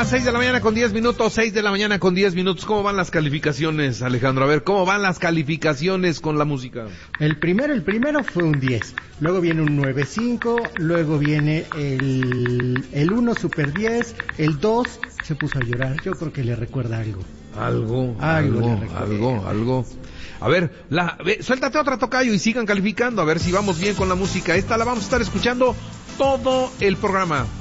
las 6 de la mañana con 10 minutos, 6 de la mañana con 10 minutos. ¿Cómo van las calificaciones, Alejandro? A ver, ¿cómo van las calificaciones con la música? El primero fue un 10, luego viene un 9.5, luego viene el 1 super 10, el 2 se puso a llorar, yo creo que le recuerda algo. Algo. A ver, suéltate otra, tocayo, y sigan calificando, a ver si vamos bien con la música. Esta la vamos a estar escuchando todo el programa.